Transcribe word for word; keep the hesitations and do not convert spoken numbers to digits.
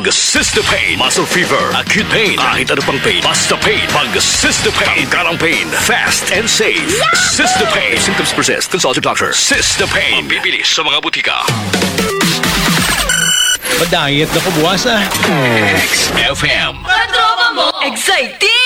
Pag Sister Pain, muscle fever, acute pain, kahit ano pang pain, basta pain. Pag Sister Pain, tanggalang pain, fast and safe. Sister Pain. If symptoms persist, consult your doctor. Sister Pain. Bibili sa mga butika. Pa-diet na ko buwas ah. X F M. Patropa mo! Exciting!